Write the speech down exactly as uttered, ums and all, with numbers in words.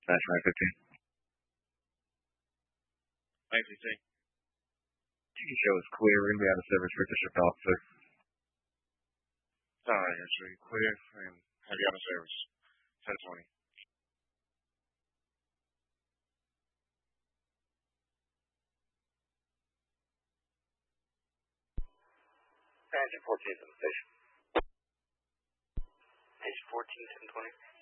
Dash nine fifteen. nine fifteen. T V show is clear. We're going to be out of service for district officer. Alright, so you clear and have you out of service. ten twenty. Engine fourteen from the station. Engine fourteen, ten twenty.